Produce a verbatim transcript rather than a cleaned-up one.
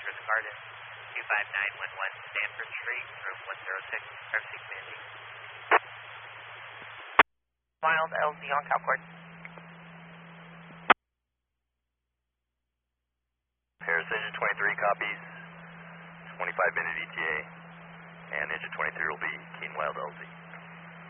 Citrus Gardens, two five nine one one Stanford Street, room one zero six, traffic Mandy. Mild L Z on Calport. Harris engine twenty-three copies, twenty-five minute E T A, and engine twenty-three will be Keen Wild L Z.